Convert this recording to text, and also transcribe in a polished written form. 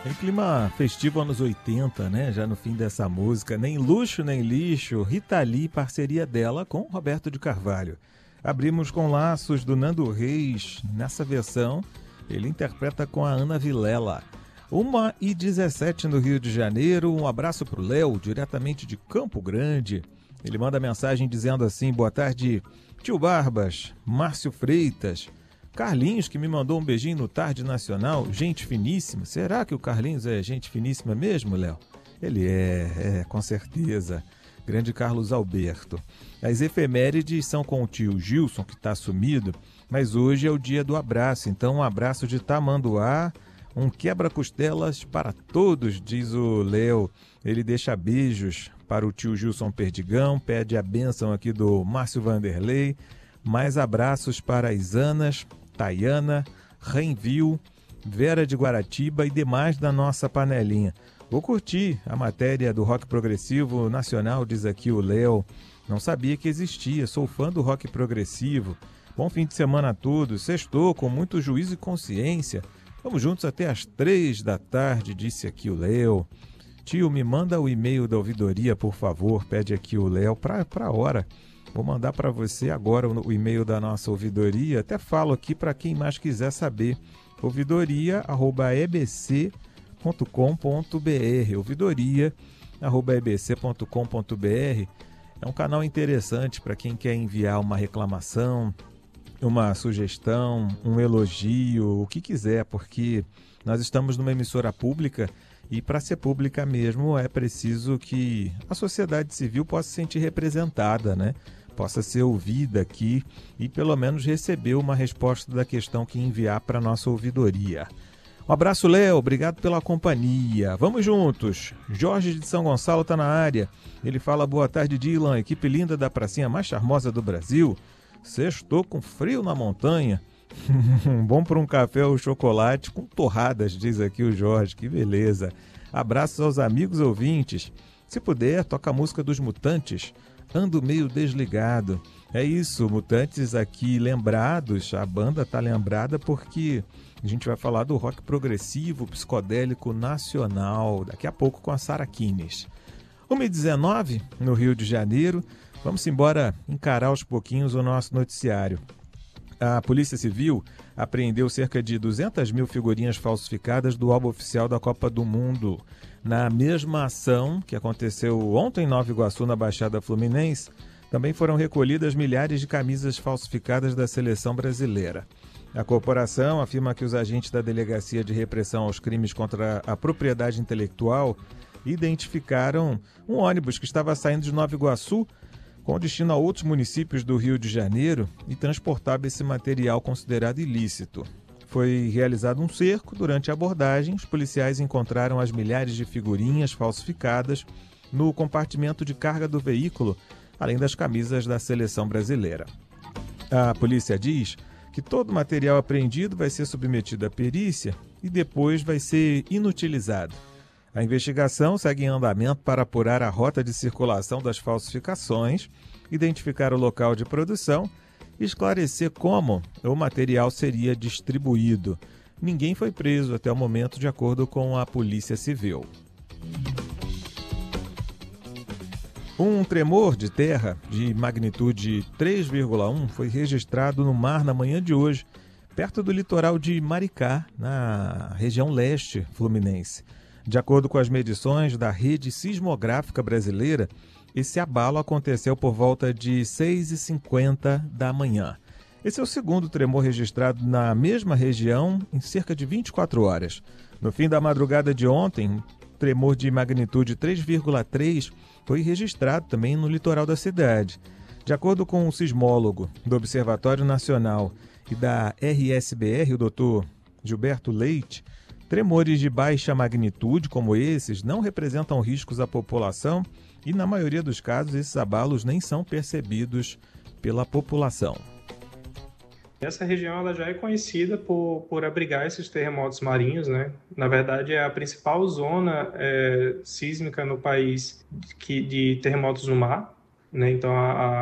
Em clima festivo anos 80, né? Já no fim dessa música, nem luxo nem lixo, Rita Lee, parceria dela com Roberto de Carvalho. Abrimos com Laços do Nando Reis. Nessa versão, ele interpreta com a Ana Vilela. 1h17 no Rio de Janeiro. Um abraço pro Léo, diretamente de Campo Grande. Ele manda mensagem dizendo assim: boa tarde, tio Barbas, Márcio Freitas, Carlinhos, que me mandou um beijinho no Tarde Nacional, gente finíssima. Será que o Carlinhos é gente finíssima mesmo, Léo? Ele com certeza. Grande Carlos Alberto. As efemérides são com o tio Gilson, que está sumido, mas hoje é o dia do abraço. Então, um abraço de Tamanduá, um quebra-costelas para todos, diz o Léo. Ele deixa beijos para o tio Gilson Perdigão, pede a bênção aqui do Márcio Vanderlei. Mais abraços para as Anas, Tayana, Renville, Vera de Guaratiba e demais da nossa panelinha. Vou curtir a matéria do rock progressivo nacional, diz aqui o Léo. Não sabia que existia, sou fã do rock progressivo. Bom fim de semana a todos, sextou com muito juízo e consciência. Vamos juntos até às 3 da tarde, disse aqui o Léo. Tio, me manda o e-mail da ouvidoria, por favor, pede aqui o Léo, para a hora. Vou mandar para você agora o e-mail da nossa ouvidoria. Até falo aqui para quem mais quiser saber. ouvidoria@ebc.com.br. ouvidoria@ebc.com.br. É um canal interessante para quem quer enviar uma reclamação, uma sugestão, um elogio, o que quiser, porque nós estamos numa emissora pública e para ser pública mesmo é preciso que a sociedade civil possa se sentir representada, né? Possa ser ouvida aqui e pelo menos receber uma resposta da questão que enviar para a nossa ouvidoria. Um abraço, Léo, obrigado pela companhia. Vamos juntos. Jorge de São Gonçalo está na área. Ele fala: boa tarde, Dylan, equipe linda da pracinha mais charmosa do Brasil. Sextou com frio na montanha. Bom para um café ou chocolate com torradas, diz aqui o Jorge, que beleza. Abraços aos amigos ouvintes. Se puder, toca a música dos Mutantes, Ando Meio Desligado. É isso, Mutantes aqui lembrados, a banda tá lembrada porque a gente vai falar do rock progressivo, psicodélico nacional, daqui a pouco com a Sara Kines. 1h19 no Rio de Janeiro, vamos embora encarar aos pouquinhos o nosso noticiário. A Polícia Civil apreendeu cerca de 200 mil figurinhas falsificadas do álbum oficial da Copa do Mundo. Na mesma ação que aconteceu ontem em Nova Iguaçu, na Baixada Fluminense, também foram recolhidas milhares de camisas falsificadas da seleção brasileira. A corporação afirma que os agentes da Delegacia de Repressão aos Crimes contra a Propriedade Intelectual identificaram um ônibus que estava saindo de Nova Iguaçu com destino a outros municípios do Rio de Janeiro e transportava esse material considerado ilícito. Foi realizado um cerco. Durante a abordagem, os policiais encontraram as milhares de figurinhas falsificadas no compartimento de carga do veículo, além das camisas da seleção brasileira. A polícia diz que todo o material apreendido vai ser submetido à perícia e depois vai ser inutilizado. A investigação segue em andamento para apurar a rota de circulação das falsificações, identificar o local de produção e esclarecer como o material seria distribuído. Ninguém foi preso até o momento, de acordo com a Polícia Civil. Um tremor de terra de magnitude 3,1 foi registrado no mar na manhã de hoje, perto do litoral de Maricá, na região leste fluminense. De acordo com as medições da Rede Sismográfica Brasileira, esse abalo aconteceu por volta de 6h50 da manhã. Esse é o segundo tremor registrado na mesma região em cerca de 24 horas. No fim da madrugada de ontem, um tremor de magnitude 3,3 foi registrado também no litoral da cidade. De acordo com o sismólogo do Observatório Nacional e da RSBR, o Dr. Gilberto Leite, tremores de baixa magnitude como esses não representam riscos à população e, na maioria dos casos, esses abalos nem são percebidos pela população. Essa região ela já é conhecida por abrigar esses terremotos marinhos, né? Na verdade, é a principal zona sísmica no país de terremotos no mar, né? Então,